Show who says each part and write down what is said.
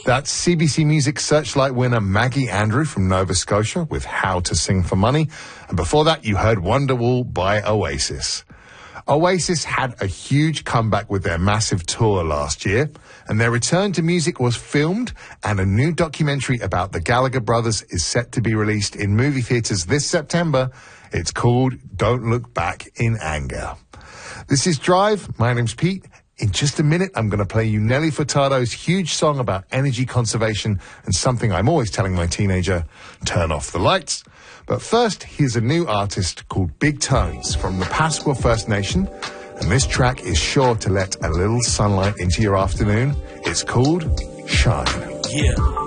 Speaker 1: That's CBC Music Searchlight winner Maggie Andrew from Nova Scotia with How to Sing for Money. And before that, you heard Wonderwall by Oasis. Oasis had a huge comeback with their massive tour last year, and their return to music was filmed, and a new documentary about the Gallagher brothers is set to be released in movie theatres this September. It's called Don't Look Back in Anger. This is Drive. My name's Pete. In just a minute, I'm going to play you Nelly Furtado's huge song about energy conservation and something I'm always telling my teenager, turn off the lights. But first, here's a new artist called Big Tones from the Pasqua First Nation. And this track is sure to let a little sunlight into your afternoon. It's called Shine.
Speaker 2: Yeah.